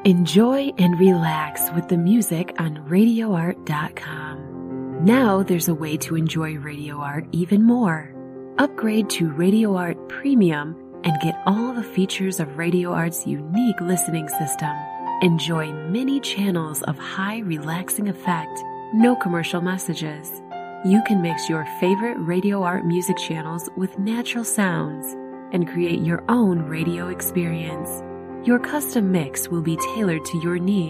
Enjoy and relax with the music on RadioArt.com. Now there's a way to enjoy Radio Art even more. Upgrade to Radio Art Premium and get all the features of Radio Art's unique listening system. Enjoy many channels of high relaxing effect, no commercial messages. You can mix your favorite Radio Art music channels with natural sounds and create your own radio experience. Your custom mix will be tailored to your needs.